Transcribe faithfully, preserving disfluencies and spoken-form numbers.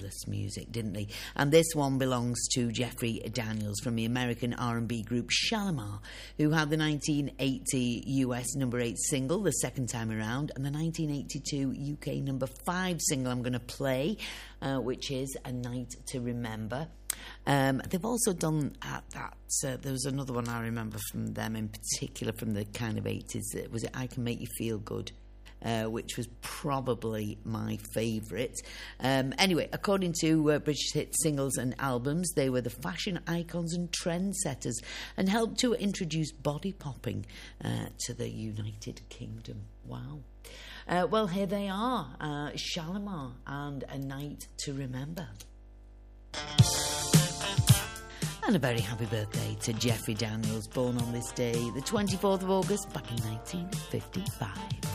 fabulous music, didn't he? And this one belongs to Jeffrey Daniels from the American R and B group Shalimar, who had the nineteen eighty U S number eight single the second time around, and the nineteen eighty-two U K number five single I'm going to play, uh, which is A Night to Remember. Um, they've also done at that, uh, there was another one I remember from them in particular from the kind of eighties, uh, was it I Can Make You Feel Good? Uh, which was probably my favourite. Um, anyway, according to uh, British Hit Singles and Albums, they were the fashion icons and trendsetters and helped to introduce body popping uh, to the United Kingdom. Wow. Uh, well, here they are, uh, Shalimar and A Night to Remember. And a very happy birthday to Jeffrey Daniels, born on this day, the twenty-fourth of August, back in nineteen fifty-five.